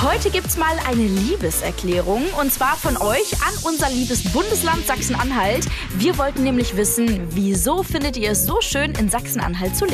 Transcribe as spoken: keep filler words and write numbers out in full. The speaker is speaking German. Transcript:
Heute gibt's mal eine Liebeserklärung und zwar von euch an unser liebes Bundesland Sachsen-Anhalt. Wir wollten nämlich wissen, wieso findet ihr es so schön, in Sachsen-Anhalt zu leben?